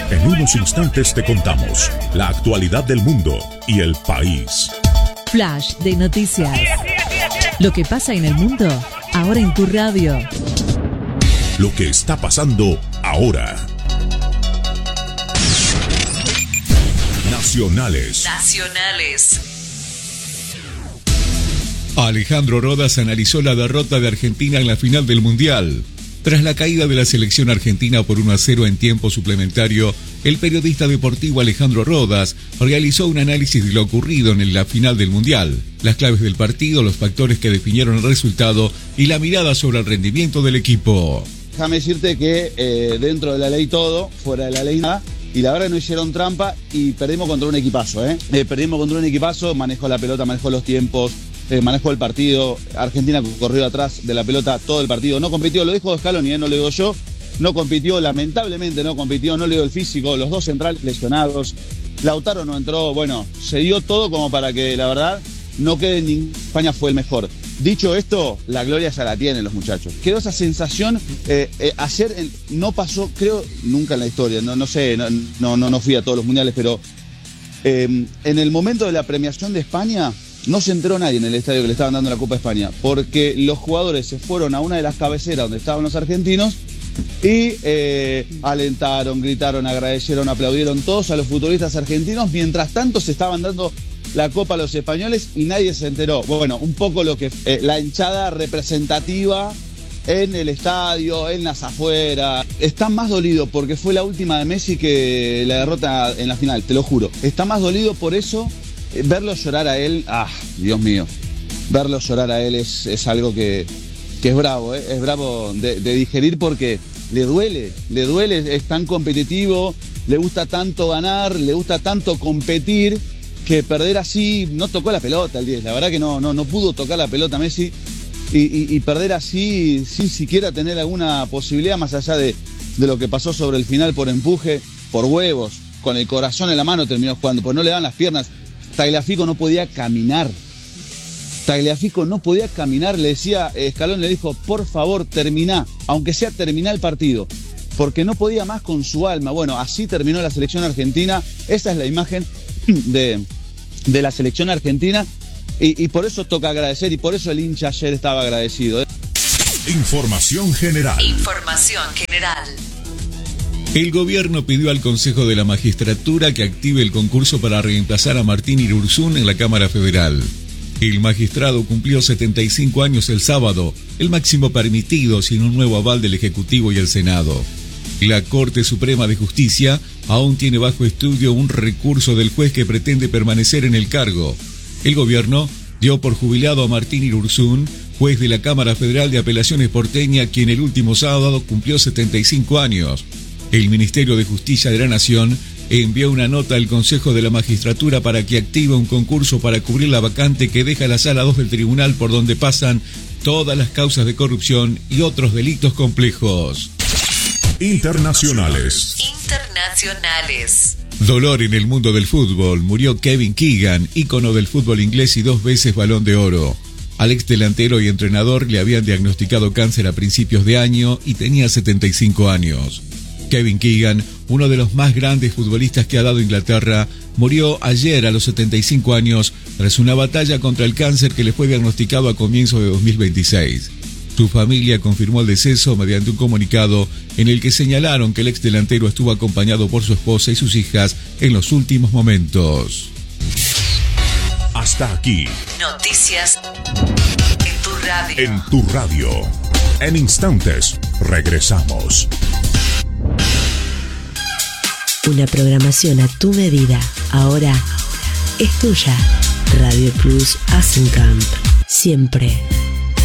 En unos instantes te contamos la actualidad del mundo y el país. Flash de noticias. Lo que pasa en el mundo, ahora en tu radio. Lo que está pasando ahora. Nacionales. Alejandro Rodas analizó la derrota de Argentina en la final del Mundial. Tras la caída de la selección argentina por 1-0 en tiempo suplementario, el periodista deportivo Alejandro Rodas realizó un análisis de lo ocurrido en la final del Mundial, las claves del partido, los factores que definieron el resultado y la mirada sobre el rendimiento del equipo. Déjame decirte que dentro de la ley todo, fuera de la ley nada, y la verdad no hicieron trampa y perdimos contra un equipazo, perdimos contra un equipazo, manejó la pelota, manejó los tiempos, manejó el partido. Argentina corrió atrás de la pelota todo el partido, no compitió, lo dijo Scaloni, no lo digo yo, no compitió, lamentablemente no compitió, no le dio el físico, los dos centrales lesionados, Lautaro no entró, bueno, se dio todo como para que la verdad no quede ni España fue el mejor. Dicho esto, la gloria ya la tienen los muchachos. Quedó esa sensación, ayer no pasó, creo, nunca en la historia, no sé, no fui a todos los mundiales, pero en el momento de la premiación de España no se enteró nadie en el estadio que le estaban dando la Copa España, porque los jugadores se fueron a una de las cabeceras donde estaban los argentinos y alentaron, gritaron, agradecieron, aplaudieron todos a los futbolistas argentinos, mientras tanto se estaban dando la Copa a los españoles y nadie se enteró. Bueno, un poco lo que la hinchada representativa en el estadio, en las afueras. Está más dolido porque fue la última de Messi que la derrota en la final, te lo juro. Está más dolido por eso, verlo llorar a él, Dios mío. Verlo llorar a él es algo que es bravo, es bravo de digerir porque le duele, es tan competitivo, le gusta tanto ganar, le gusta tanto competir, que perder así, no tocó la pelota el 10, la verdad que no pudo tocar la pelota Messi y perder así sin siquiera tener alguna posibilidad más allá de lo que pasó sobre el final por empuje, por huevos, con el corazón en la mano terminó jugando, pues no le dan las piernas. Tagliafico no podía caminar, le decía, Scaloni le dijo, por favor terminá, aunque sea terminá el partido, porque no podía más con su alma. Bueno, así terminó la selección argentina, esa es la imagen de la selección argentina y por eso toca agradecer y por eso el hincha ayer estaba agradecido. Información general. El gobierno pidió al Consejo de la Magistratura que active el concurso para reemplazar a Martín Irurzún en la Cámara Federal. El magistrado cumplió 75 años el sábado, el máximo permitido sin un nuevo aval del Ejecutivo y el Senado. La Corte Suprema de Justicia aún tiene bajo estudio un recurso del juez que pretende permanecer en el cargo. El gobierno dio por jubilado a Martín Irurzún, juez de la Cámara Federal de Apelaciones porteña, quien el último sábado cumplió 75 años. El Ministerio de Justicia de la Nación envió una nota al Consejo de la Magistratura para que active un concurso para cubrir la vacante que deja la Sala 2 del Tribunal, por donde pasan todas las causas de corrupción y otros delitos complejos. Internacionales. Dolor en el mundo del fútbol. Murió Kevin Keegan, ícono del fútbol inglés y 2 veces Balón de Oro. Al ex delantero y entrenador le habían diagnosticado cáncer a principios de año y tenía 75 años. Kevin Keegan, uno de los más grandes futbolistas que ha dado Inglaterra, murió ayer a los 75 años tras una batalla contra el cáncer que le fue diagnosticado a comienzos de 2026. Su familia confirmó el deceso mediante un comunicado en el que señalaron que el ex delantero estuvo acompañado por su esposa y sus hijas en los últimos momentos. Hasta aquí. Noticias en tu radio. En tu radio. En instantes regresamos. Una programación a tu medida. Ahora es tuya. Radio Plus Asencamp. Siempre